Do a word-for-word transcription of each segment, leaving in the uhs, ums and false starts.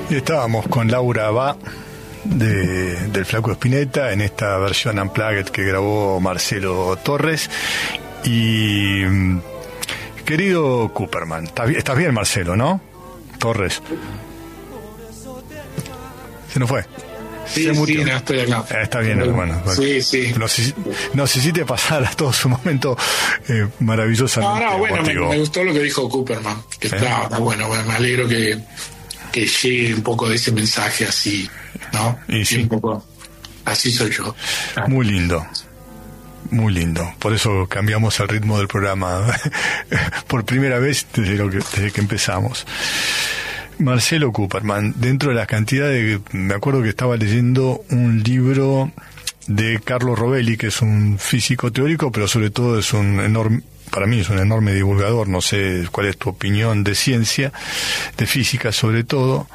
Y estábamos con Laura Bá de, del Flaco Spinetta en esta versión unplugged que grabó Marcelo Torres. Y querido Cooperman, ¿estás bien, Marcelo, no? Torres. Se nos fue. Sí, sí, no, estoy acá. Eh, está bien, hermano. Sí, sí. Nos, nos hiciste pasar a todo su momento eh, maravillosamente. No, no, bueno, me, emotivo. me gustó lo que dijo Cooperman, que ¿Eh? está, está bueno, bueno, me alegro que, que llegue un poco de ese mensaje así, ¿no? Y sí. Un poco, así soy yo. Muy lindo. Muy lindo. Por eso cambiamos el ritmo del programa por primera vez desde, lo que, desde que empezamos. Marcelo Cooperman, dentro de las cantidades, me acuerdo que estaba leyendo un libro de Carlo Rovelli, que es un físico teórico, pero sobre todo es un enorme, para mí es un enorme divulgador, no sé cuál es tu opinión de ciencia, de física sobre todo,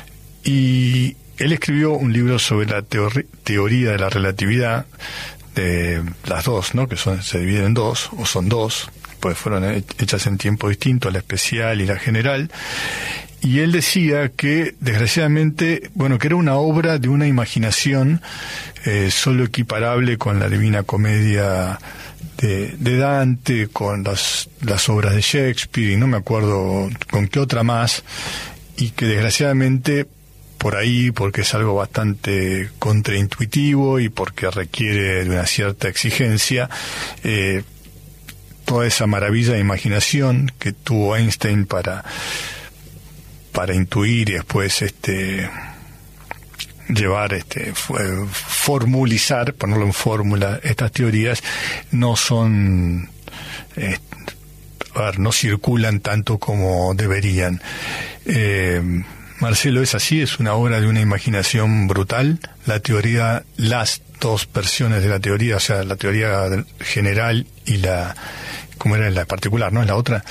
y él escribió un libro sobre la teori- teoría de la relatividad, de las dos, ¿no? Que son, se dividen en dos, o son dos, pues fueron hechas en tiempo distinto, la especial y la general. Y él decía que, desgraciadamente, bueno, que era una obra de una imaginación eh, solo equiparable con la Divina Comedia de, de Dante, con las, las obras de Shakespeare, y no me acuerdo con qué otra más, y que desgraciadamente por ahí, porque es algo bastante contraintuitivo y porque requiere de una cierta exigencia, eh, toda esa maravilla de imaginación que tuvo Einstein para para intuir y después este llevar este formulizar, ponerlo en fórmula, estas teorías no son eh, a ver, no circulan tanto como deberían. eh, Marcelo, ¿es así? ¿Es una obra de una imaginación brutal? La teoría, las dos versiones de la teoría, o sea, la teoría general y la, ¿cómo era la particular, no? Es la otra.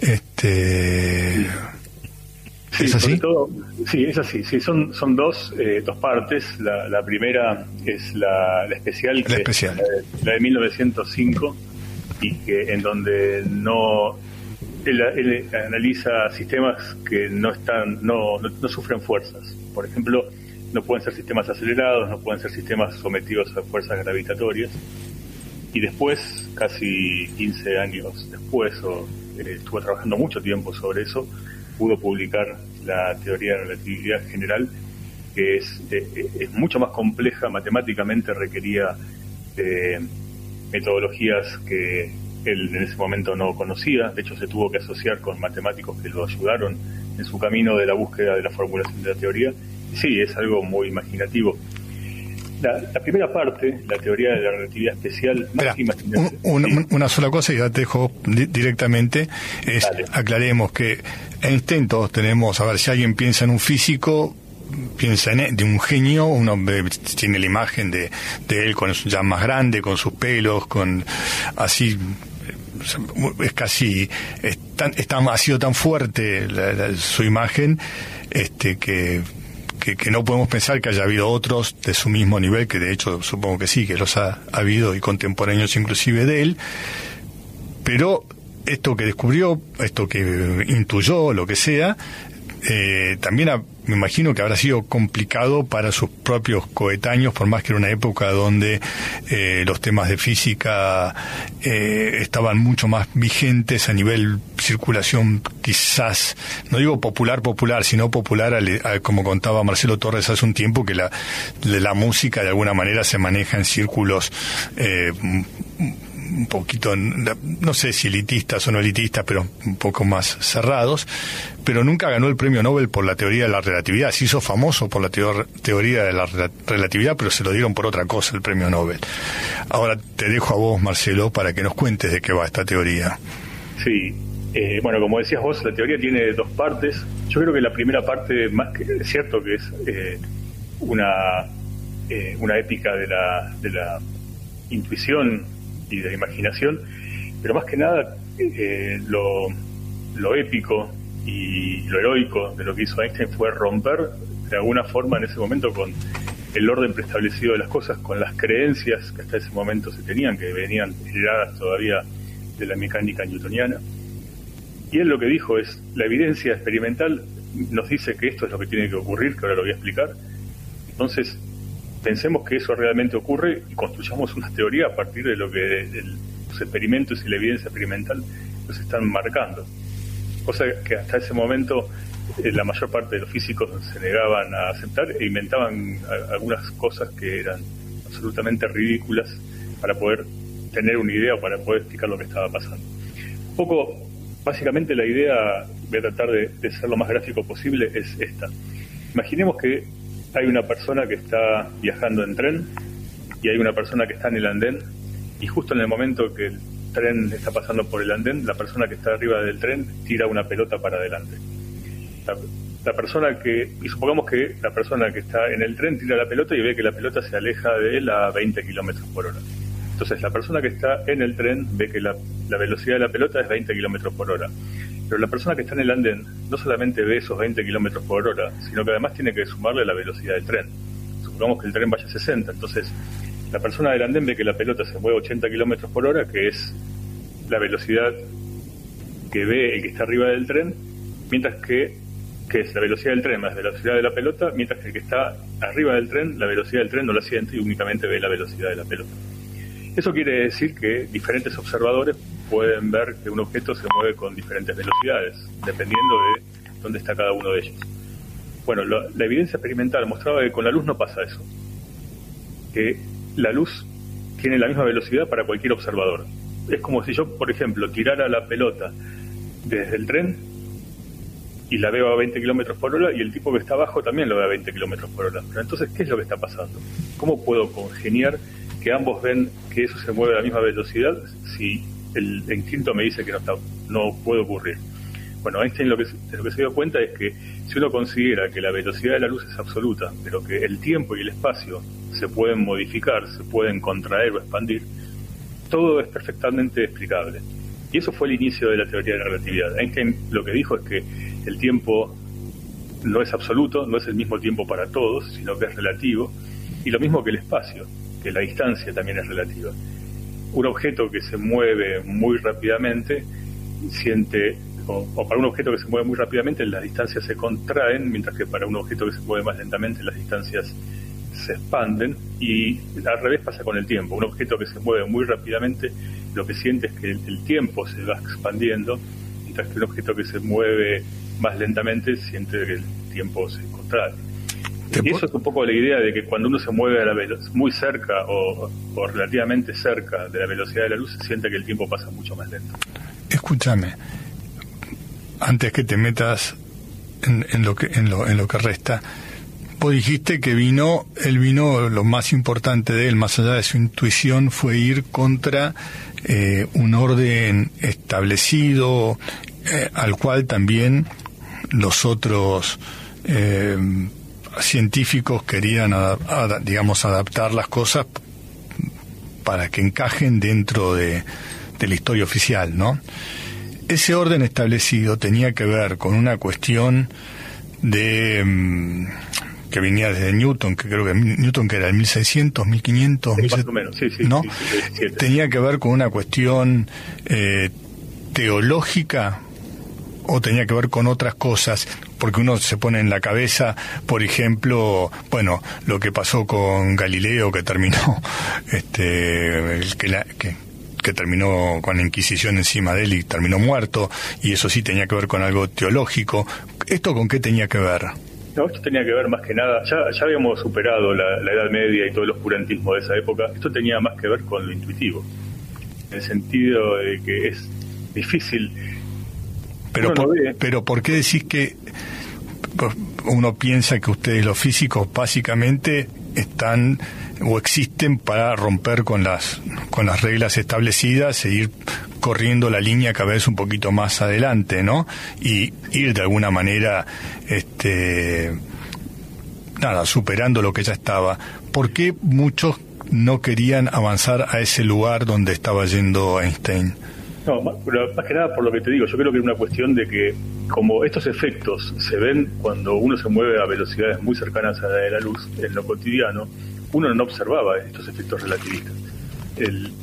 Este, sí, ¿es así? Todo, sí, es así. Sí, son son dos eh, dos partes. La, la primera es la, la especial, La que especial. Es la, de, la de mil novecientos cinco, y que en donde no Él, él analiza sistemas que no están, no, no, no sufren fuerzas. Por ejemplo, no pueden ser sistemas acelerados, no pueden ser sistemas sometidos a fuerzas gravitatorias. Y después, casi quince años después, o, eh, estuvo trabajando mucho tiempo sobre eso, pudo publicar la teoría de la relatividad general, que es, eh, es mucho más compleja matemáticamente, requería eh, metodologías que él en ese momento no conocía. De hecho, se tuvo que asociar con matemáticos que lo ayudaron en su camino de la búsqueda de la formulación de la teoría. Y sí, es algo muy imaginativo. La, la primera parte, la teoría de la relatividad especial, Espera, un, un, ¿sí? Una sola cosa y ya te dejo di- directamente, es, Dale. Aclaremos que Einstein todos tenemos, a ver, si alguien piensa en un físico, piensa en de un genio, uno ve, tiene la imagen de, de él con ya más grande, con sus pelos, con así, es casi es tan, es tan, ha sido tan fuerte la, la, su imagen este que, que que no podemos pensar que haya habido otros de su mismo nivel, que de hecho supongo que sí, que los ha, ha habido, y contemporáneos inclusive de él, pero esto que descubrió, esto que intuyó, lo que sea, eh, también ha, me imagino que habrá sido complicado para sus propios coetáneos, por más que era una época donde eh, los temas de física eh, estaban mucho más vigentes a nivel circulación, quizás, no digo popular, popular, sino popular, al, a, como contaba Marcelo Torres hace un tiempo, que la, la música de alguna manera se maneja en círculos eh, un poquito, no sé si elitistas o no elitistas, pero un poco más cerrados, pero nunca ganó el premio Nobel por la teoría de la relatividad. Se hizo famoso por la teo- teoría de la re- relatividad, pero se lo dieron por otra cosa el premio Nobel. Ahora te dejo a vos, Marcelo, para que nos cuentes de qué va esta teoría. Sí, eh, bueno, como decías vos, la teoría tiene dos partes. Yo creo que la primera parte, más que es cierto que es eh, una eh, una épica de la, de la intuición y de la imaginación, pero más que nada eh, lo, lo épico y lo heroico de lo que hizo Einstein fue romper de alguna forma en ese momento con el orden preestablecido de las cosas, con las creencias que hasta ese momento se tenían, que venían heredadas todavía de la mecánica newtoniana. Y él lo que dijo es, la evidencia experimental nos dice que esto es lo que tiene que ocurrir, que ahora lo voy a explicar. Entonces, pensemos que eso realmente ocurre y construyamos una teoría a partir de lo que el, los experimentos y la evidencia experimental nos están marcando. Cosa que hasta ese momento eh, la mayor parte de los físicos se negaban a aceptar e inventaban a, algunas cosas que eran absolutamente ridículas para poder tener una idea o para poder explicar lo que estaba pasando. Un poco, básicamente la idea, voy a tratar de, de ser lo más gráfico posible, es esta. Imaginemos que hay una persona que está viajando en tren y hay una persona que está en el andén, y justo en el momento que el tren está pasando por el andén, la persona que está arriba del tren tira una pelota para adelante. La, la persona que, y supongamos que la persona que está en el tren tira la pelota y ve que la pelota se aleja de él a veinte kilómetros por hora. Entonces la persona que está en el tren ve que la, la velocidad de la pelota es veinte kilómetros por hora. Pero la persona que está en el andén no solamente ve esos veinte kilómetros por hora, sino que además tiene que sumarle la velocidad del tren. Supongamos que el tren vaya a sesenta, entonces la persona del andén ve que la pelota se mueve ochenta kilómetros por hora, que es la velocidad que ve el que está arriba del tren, mientras que, que es la velocidad del tren más la velocidad de la pelota, mientras que el que está arriba del tren, la velocidad del tren no la siente y únicamente ve la velocidad de la pelota. Eso quiere decir que diferentes observadores pueden ver que un objeto se mueve con diferentes velocidades, dependiendo de dónde está cada uno de ellos. Bueno, lo, la evidencia experimental mostraba que con la luz no pasa eso, que la luz tiene la misma velocidad para cualquier observador. Es como si yo, por ejemplo, tirara la pelota desde el tren y la veo a veinte kilómetros por hora y el tipo que está abajo también lo ve a veinte kilómetros por hora. Pero entonces, ¿qué es lo que está pasando? ¿Cómo puedo congeniar que ambos ven que eso se mueve a la misma velocidad si el instinto me dice que no, está, no puede ocurrir? Bueno, Einstein lo que, lo que se dio cuenta es que si uno considera que la velocidad de la luz es absoluta, pero que el tiempo y el espacio se pueden modificar, se pueden contraer o expandir, todo es perfectamente explicable. Y eso fue el inicio de la teoría de la relatividad. Einstein lo que dijo es que el tiempo no es absoluto, no es el mismo tiempo para todos, sino que es relativo, y lo mismo que el espacio, que la distancia también es relativa. Un objeto que se mueve muy rápidamente siente, o, o para un objeto que se mueve muy rápidamente las distancias se contraen, mientras que para un objeto que se mueve más lentamente las distancias se expanden, y al revés pasa con el tiempo. Un objeto que se mueve muy rápidamente lo que siente es que el, el tiempo se va expandiendo, mientras que un objeto que se mueve más lentamente siente que el tiempo se contrae. Y eso es un poco la idea de que cuando uno se mueve a la velo- muy cerca o, o relativamente cerca de la velocidad de la luz, se siente que el tiempo pasa mucho más lento. Escúchame, antes que te metas en, en lo que en lo, en lo que resta, vos dijiste que vino, él vino, lo más importante de él, más allá de su intuición, fue ir contra eh, un orden establecido, eh, al cual también los otros eh, científicos querían, adap- ad- digamos, adaptar las cosas para que encajen dentro de, de la historia oficial, ¿no? Ese orden establecido tenía que ver con una cuestión de mm, que venía desde Newton, que creo que Newton que era el mil seiscientos, mil quinientos, Más o menos, sí, sí, ¿no? sí, sí, sí, sí. Tenía que ver con una cuestión eh, teológica, o tenía que ver con otras cosas, porque uno se pone en la cabeza, por ejemplo, bueno, lo que pasó con Galileo, que terminó, este, el que, la, que, que terminó con la Inquisición encima de él y terminó muerto, y eso sí tenía que ver con algo teológico. ¿Esto con qué tenía que ver? No, esto tenía que ver más que nada, ya, ya habíamos superado la, la Edad Media y todo el oscurantismo de esa época. Esto tenía más que ver con lo intuitivo, en el sentido de que es difícil. Pero, Uno no por, ve. pero ¿por qué decís que uno piensa que ustedes los físicos básicamente están o existen para romper con las con las reglas establecidas e ir corriendo la línea cada vez un poquito más adelante, ¿no? Y ir de alguna manera este nada, superando lo que ya estaba? ¿Por qué muchos no querían avanzar a ese lugar donde estaba yendo Einstein? No, más, pero más que nada por lo que te digo, yo creo que es una cuestión de que como estos efectos se ven cuando uno se mueve a velocidades muy cercanas a la de la luz en lo cotidiano, uno no observaba estos efectos relativistas. El,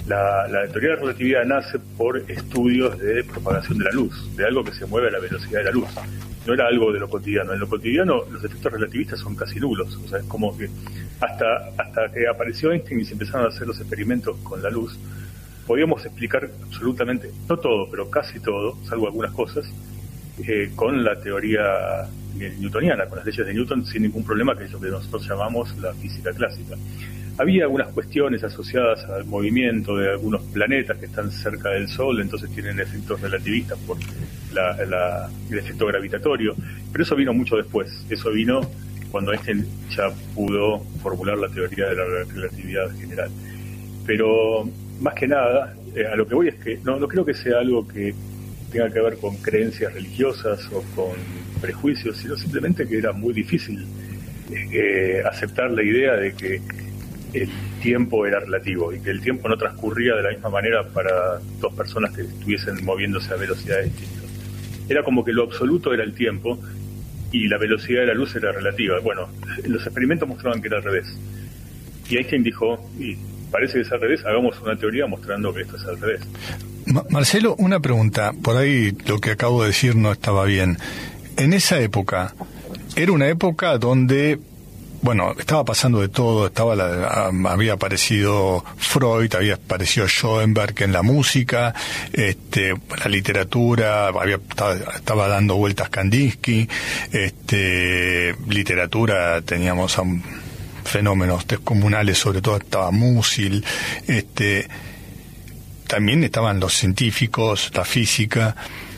La, la teoría de la relatividad nace por estudios de propagación de la luz, de algo que se mueve a la velocidad de la luz. No era algo de lo cotidiano. En lo cotidiano los efectos relativistas son casi nulos. O sea, es como que hasta, hasta que apareció Einstein y se empezaron a hacer los experimentos con la luz, podíamos explicar absolutamente, no todo, pero casi todo, salvo algunas cosas, eh, con la teoría newtoniana, con las leyes de Newton, sin ningún problema, que es lo que nosotros llamamos la física clásica. Había algunas cuestiones asociadas al movimiento de algunos planetas que están cerca del Sol, entonces tienen efectos relativistas por la, la, el efecto gravitatorio, pero eso vino mucho después. Eso vino cuando Einstein ya pudo formular la teoría de la relatividad general. Pero más que nada, eh, a lo que voy es que no, no creo que sea algo que tenga que ver con creencias religiosas o con prejuicios, sino simplemente que era muy difícil eh, aceptar la idea de que el tiempo era relativo y que el tiempo no transcurría de la misma manera para dos personas que estuviesen moviéndose a velocidades distintas. Era como que lo absoluto era el tiempo y la velocidad de la luz era relativa. Bueno, los experimentos mostraban que era al revés. Y Einstein dijo, y parece que es al revés, hagamos una teoría mostrando que esto es al revés. Ma- Marcelo, una pregunta, por ahí lo que acabo de decir no estaba bien. En esa época, era una época donde, bueno, estaba pasando de todo, estaba la, había aparecido Freud, había aparecido Schoenberg en la música, este, la literatura, había, estaba, estaba dando vueltas Kandinsky, este, literatura, teníamos a un, fenómenos descomunales, sobre todo estaba Musil, este, también estaban los científicos, la física.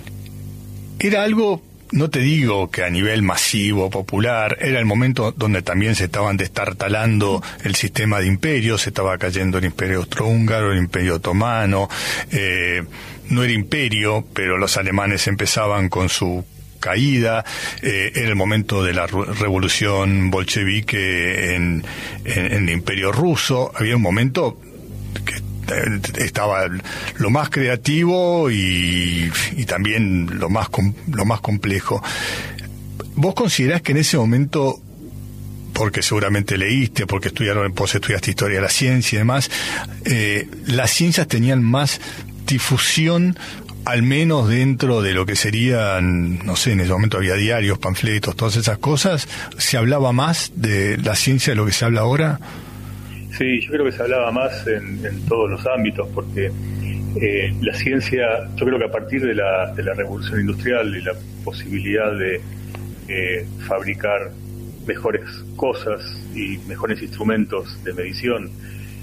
Era algo, no te digo que a nivel masivo, popular, era el momento donde también se estaban destartalando el sistema de imperios, se estaba cayendo el imperio austrohúngaro, el imperio otomano, eh, no era imperio, pero los alemanes empezaban con su caída, eh, era el momento de la revolución bolchevique en, en, en el imperio ruso, había un momento que estaba lo más creativo y, y también lo más lo más complejo. ¿Vos considerás que en ese momento, porque seguramente leíste, porque estudiaron, vos estudiaste historia de la ciencia y demás, eh, las ciencias tenían más difusión, al menos dentro de lo que serían, no sé, en ese momento había diarios, panfletos, todas esas cosas? ¿Se hablaba más de la ciencia de lo que se habla ahora? Sí, yo creo que se hablaba más en, en todos los ámbitos, porque eh, la ciencia, yo creo que a partir de la, de la revolución industrial y la posibilidad de eh, fabricar mejores cosas y mejores instrumentos de medición,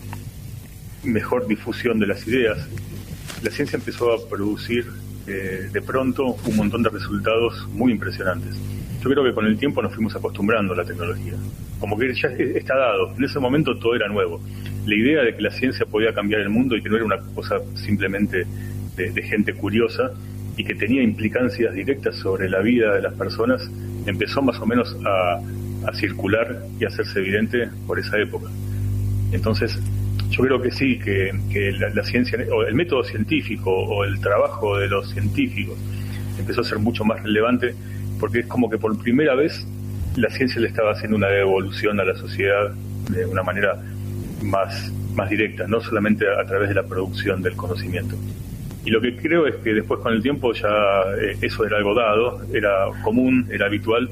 mejor difusión de las ideas, la ciencia empezó a producir eh, de pronto un montón de resultados muy impresionantes. Yo creo que con el tiempo nos fuimos acostumbrando a la tecnología, como que ya está dado. En ese momento todo era nuevo. La idea de que la ciencia podía cambiar el mundo y que no era una cosa simplemente de, de gente curiosa y que tenía implicancias directas sobre la vida de las personas, empezó más o menos a, a circular y a hacerse evidente por esa época. Entonces, yo creo que sí, que, que la, la ciencia, o el método científico o el trabajo de los científicos empezó a ser mucho más relevante, porque es como que por primera vez la ciencia le estaba haciendo una devolución a la sociedad de una manera más, más directa, no solamente a, a través de la producción del conocimiento. Y lo que creo es que después con el tiempo ya eh, eso era algo dado, era común, era habitual,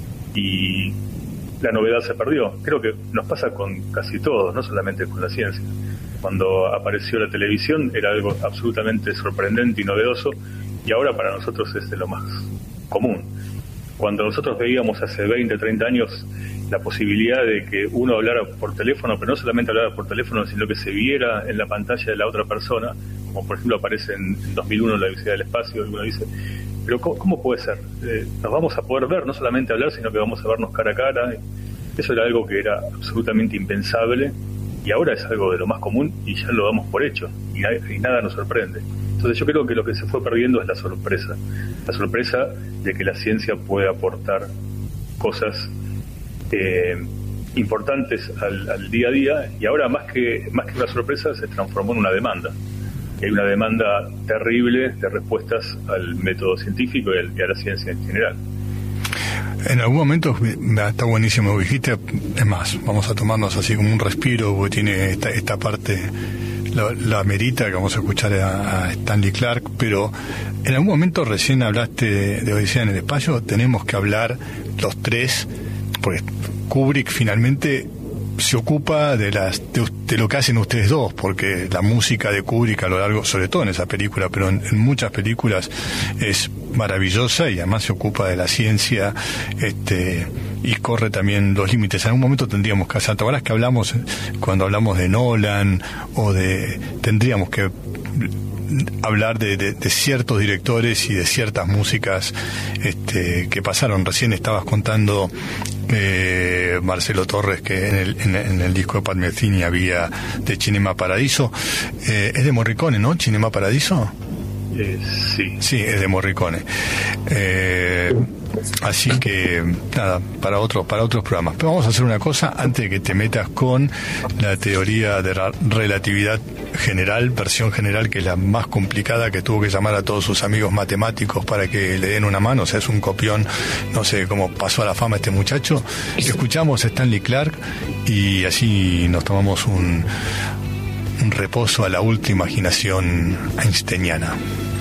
y la novedad se perdió. Creo que nos pasa con casi todo, no solamente con la ciencia. Cuando apareció la televisión era algo absolutamente sorprendente y novedoso, y ahora para nosotros es de lo más común. Cuando nosotros veíamos hace veinte, treinta años la posibilidad de que uno hablara por teléfono, pero no solamente hablara por teléfono, sino que se viera en la pantalla de la otra persona, como por ejemplo aparece en, en dos mil uno en la Odisea del Espacio, y uno dice, pero ¿cómo, cómo puede ser? Eh, nos vamos a poder ver, no solamente hablar, sino que vamos a vernos cara a cara. Eso era algo que era absolutamente impensable, y ahora es algo de lo más común y ya lo damos por hecho, y, y nada nos sorprende. Entonces yo creo que lo que se fue perdiendo es la sorpresa, la sorpresa de que la ciencia puede aportar cosas eh, importantes al, al día a día, y ahora más que más que una sorpresa se transformó en una demanda. Hay una demanda terrible de respuestas al método científico y, al, y a la ciencia en general. En algún momento, está buenísimo lo que dijiste, es más, vamos a tomarnos así como un respiro, porque tiene esta, esta parte lo, lo amerita, que vamos a escuchar a, a Stanley Clarke, pero en algún momento recién hablaste de, de Odisea en el espacio. Tenemos que hablar los tres, porque Kubrick finalmente se ocupa de las de, de lo que hacen ustedes dos, porque la música de Kubrick a lo largo, sobre todo en esa película, pero en, en muchas películas es maravillosa, y además se ocupa de la ciencia, este y corre también los límites. En algún momento tendríamos que hacer, ahora es que hablamos, cuando hablamos de Nolan o de, tendríamos que hablar de, de, de ciertos directores y de ciertas músicas este, que pasaron. Recién estabas contando, eh, Marcelo Torres, que en el, en, en el disco de Pat Metheny había de Cinema Paradiso. Eh, es de Morricone, ¿no? Cinema Paradiso. Eh, sí. Sí, es de Morricone. Eh, así que, nada, para otros, para otros programas. Pero vamos a hacer una cosa antes de que te metas con la teoría de la relatividad general, versión general, que es la más complicada, que tuvo que llamar a todos sus amigos matemáticos para que le den una mano. O sea, es un copión, no sé cómo pasó a la fama este muchacho. Escuchamos a Stanley Clarke y así nos tomamos un, un reposo a la última imaginación einsteiniana.